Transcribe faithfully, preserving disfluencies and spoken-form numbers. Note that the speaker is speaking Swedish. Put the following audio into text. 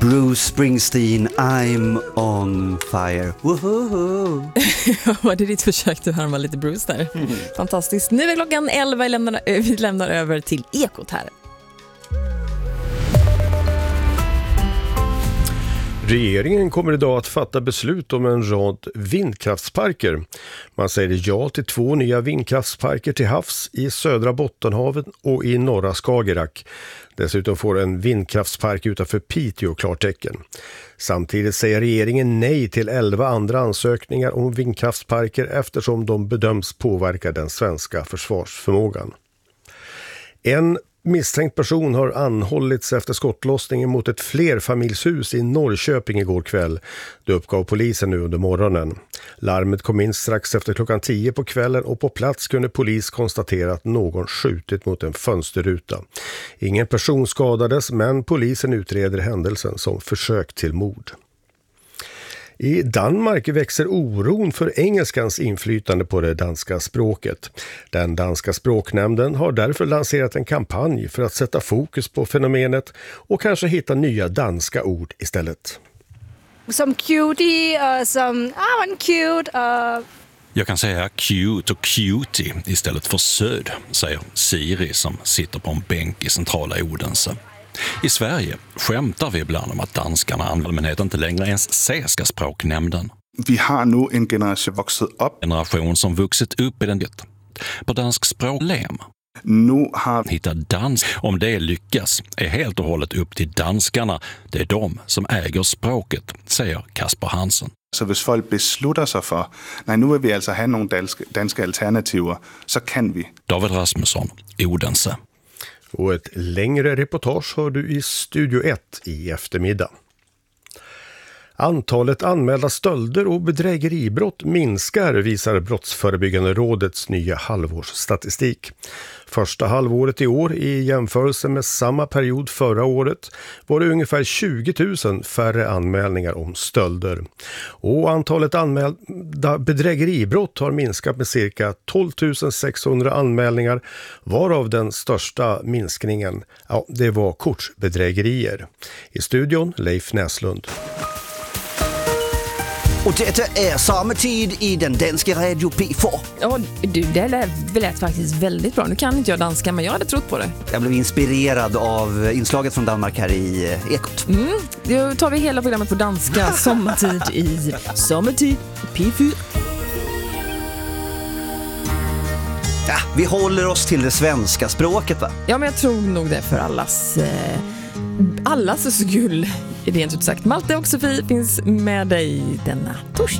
Bruce Springsteen, I'm on fire. Woho! Var det ditt försök att härma lite Bruce där? Mm. Fantastiskt. Nu är klockan elva, vi lämnar, vi lämnar över till Ekot här. Regeringen kommer idag att fatta beslut om en rad vindkraftsparker. Man säger ja till två nya vindkraftsparker till havs i södra Bottenhavet och i norra Skagerrak. Dessutom får en vindkraftspark utanför Piteå klartecken. Samtidigt säger regeringen nej till elva andra ansökningar om vindkraftsparker eftersom de bedöms påverka den svenska försvarsförmågan. En misstänkt person har anhållits efter skottlossningen mot ett flerfamiljshus i Norrköping igår kväll. Det uppgav polisen nu under morgonen. Larmet kom in strax efter klockan tio på kvällen och på plats kunde polis konstatera att någon skjutit mot en fönsterruta. Ingen person skadades, men polisen utreder händelsen som försök till mord. I Danmark växer oron för engelskans inflytande på det danska språket. Den danska språknämnden har därför lanserat en kampanj för att sätta fokus på fenomenet och kanske hitta nya danska ord istället. Som cutie och som ah, en cute. Uh... Jag kan säga cute och cutie istället för söd, säger Siri som sitter på en bänk i centrala Odense. I Sverige skämtar vi ibland om att danskarna allmänhet inte längre ens ser ska språknämnden. Vi har nu en generation vuxit upp. Generation som vuxit upp i den det. På dansk språklem. Nu har hitta dans. Om det lyckas är helt och hållet upp till danskarna. Det är de som äger språket, säger Kasper Hansen. Så hvis folk beslutter sig för, nej, nu vill vi alltså ha några danska, danska alternativer, så kan vi. David Rasmusson, Odense. Och ett längre reportage har du i Studio ett i eftermiddag. Antalet anmälda stölder och bedrägeribrott minskar, visar Brottsförebyggande rådets nya halvårsstatistik. Första halvåret i år i jämförelse med samma period förra året var det ungefär tjugo tusen färre anmälningar om stölder. Och antalet anmälda bedrägeribrott har minskat med cirka tolv tusen sexhundra anmälningar, varav den största minskningen, ja, det var kortsbedrägerier. I studion Leif Näslund. Och detta är samma tid i den danska radio P fyra. Ja, du, det lät, det lät faktiskt väldigt bra. Nu kan inte jag danska, men jag hade trott på det. Jag blev inspirerad av inslaget från Danmark här i eh, Ekot. Mm, då tar vi hela programmet på danska. Sommartid i Sommartid P fyra. Ja, vi håller oss till det svenska språket, va? Ja, men jag tror nog det för allas... Eh, allas skull, rent ut sagt. Malte och Sofie finns med dig denna torsdag.